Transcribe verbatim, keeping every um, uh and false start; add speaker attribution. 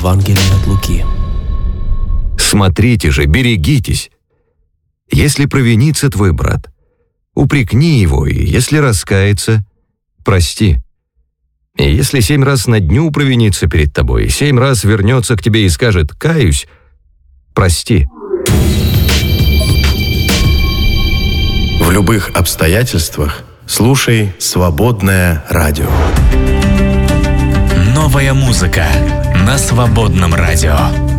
Speaker 1: Евангелие от Луки.
Speaker 2: Смотрите же, берегитесь. Если провинится твой брат, упрекни его, и если раскается, прости. И если семь раз на дню провинится перед тобой, и семь раз вернется к тебе и скажет «каюсь», прости.
Speaker 3: В любых обстоятельствах слушай «Свободное радио».
Speaker 4: Новая музыка на Свободном радио.